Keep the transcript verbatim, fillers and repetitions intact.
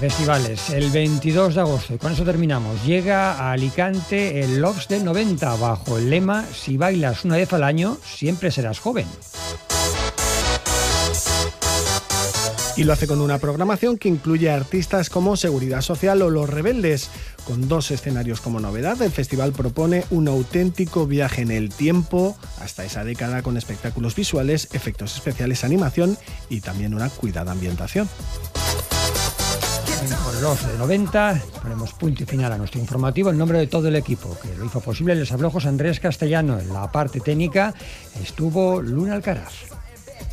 festivales. El veintidós de agosto, y con eso terminamos, llega a Alicante el Loves del noventa, bajo el lema "Si bailas una vez al año, siempre serás joven". Y lo hace con una programación que incluye artistas como Seguridad Social o Los Rebeldes. Con dos escenarios como novedad, el festival propone un auténtico viaje en el tiempo hasta esa década, con espectáculos visuales, efectos especiales, animación y también una cuidada ambientación. Por los de noventa ponemos punto y final a nuestro informativo en nombre de todo el equipo que lo hizo posible. Les habló José Andrés Castellano. En la parte técnica estuvo Luna Alcaraz.